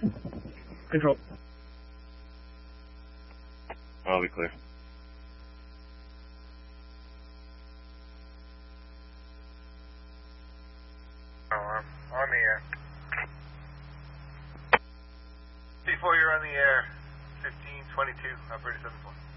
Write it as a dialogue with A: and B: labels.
A: Control.
B: I'll be clear.
C: I'm on the air. C4, you're on the air. 1522, operator 7-4.